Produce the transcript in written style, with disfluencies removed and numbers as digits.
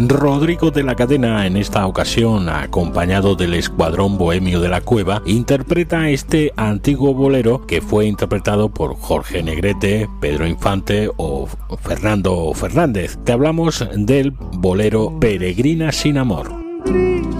Rodrigo de la Cadena, en esta ocasión acompañado del Escuadrón Bohemio de la Cueva, interpreta este antiguo bolero que fue interpretado por Jorge Negrete, Pedro Infante o Fernando Fernández. Te hablamos del bolero Peregrina sin amor.